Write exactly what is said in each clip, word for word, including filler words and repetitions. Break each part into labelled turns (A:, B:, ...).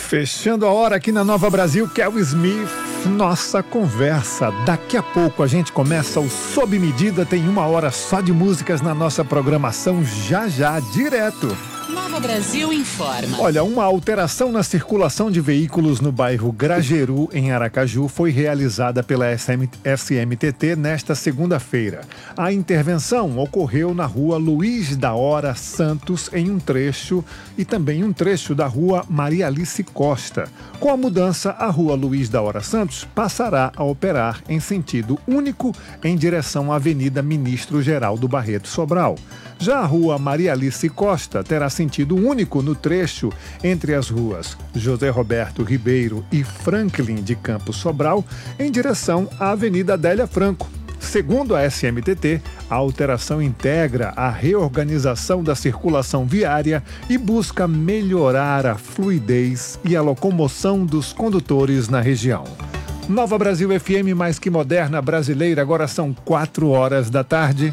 A: Fechando a hora aqui na Nova Brasil, Kel Smith, nossa conversa. Daqui a pouco a gente começa o Sob Medida, tem uma hora só de músicas na nossa programação, já já, direto.
B: Nova Brasil informa.
A: Olha, uma alteração na circulação de veículos no bairro Grajeru, em Aracaju, foi realizada pela S M T T nesta segunda-feira. A intervenção ocorreu na rua Luiz da Hora Santos, em um trecho, e também um trecho da rua Maria Alice Costa. Com a mudança, a rua Luiz da Hora Santos passará a operar em sentido único em direção à Avenida Ministro Geraldo Barreto Sobral. Já a rua Maria Alice Costa terá sentido único no trecho entre as ruas José Roberto Ribeiro e Franklin de Campos Sobral, em direção à Avenida Adélia Franco. Segundo a S M T T, a alteração integra a reorganização da circulação viária e busca melhorar a fluidez e a locomoção dos condutores na região. Nova Brasil F M, mais que moderna brasileira, agora são quatro horas da tarde.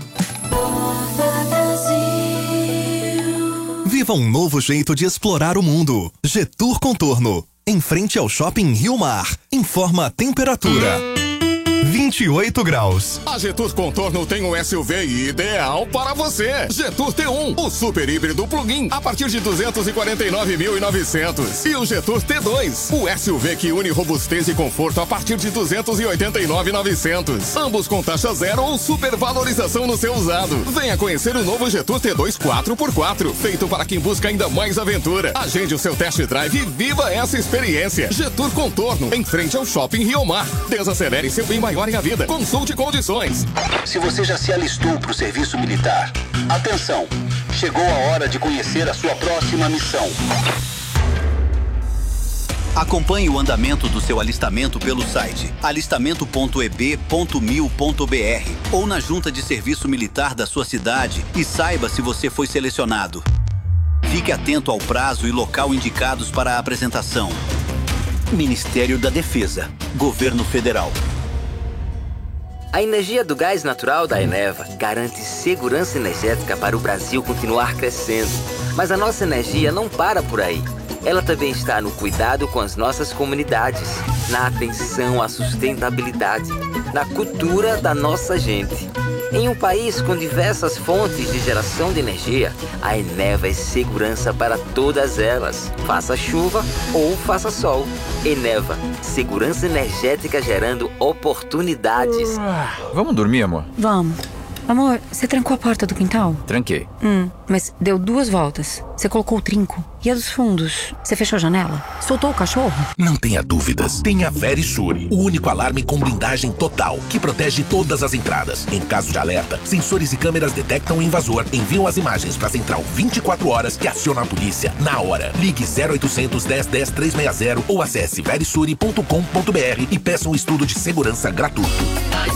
C: Viva um novo jeito de explorar o mundo. Getur Contorno, em frente ao Shopping Rio Mar. Informa a temperatura. vinte e oito graus.
D: A Getur Contorno tem um S U V ideal para você. Getur T um, o super híbrido plug-in, a partir de duzentos e quarenta e nove mil e novecentos. E o Getur T dois, o S U V que une robustez e conforto a partir de duzentos e oitenta e nove mil e novecentos. Ambos com taxa zero ou supervalorização no seu usado. Venha conhecer o novo Getur T dois quatro por quatro, feito para quem busca ainda mais aventura. Agende o seu test drive e viva essa experiência. Getur Contorno, em frente ao Shopping Rio Mar. Desacelere seu bem maior em a vida. Consulte condições.
E: Se você já se alistou para o serviço militar, atenção! Chegou a hora de conhecer a sua próxima missão. Acompanhe o andamento do seu alistamento pelo site alistamento ponto e b ponto mil ponto b r ou na junta de serviço militar da sua cidade e saiba se você foi selecionado. Fique atento ao prazo e local indicados para a apresentação. Ministério da Defesa, Governo Federal.
F: A energia do gás natural da Eneva garante segurança energética para o Brasil continuar crescendo. Mas a nossa energia não para por aí. Ela também está no cuidado com as nossas comunidades, na atenção à sustentabilidade, na cultura da nossa gente. Em um país com diversas fontes de geração de energia, a Eneva é segurança para todas elas. Faça chuva ou faça sol. Eneva, segurança energética gerando oportunidades.
G: Vamos dormir, amor?
H: Vamos. Amor, você trancou a porta do quintal?
G: Tranquei.
H: Hum, mas deu duas voltas. Você colocou o trinco. E a dos fundos? Você fechou a janela? Soltou o cachorro?
I: Não tenha dúvidas. Tenha Verisure, o único alarme com blindagem total, que protege todas as entradas. Em caso de alerta, sensores e câmeras detectam o invasor, enviam as imagens para a central vinte e quatro horas que aciona a polícia na hora. Ligue zero oitocentos, dez, dez, trezentos e sessenta ou acesse verisure ponto com ponto b r e peça um estudo de segurança gratuito.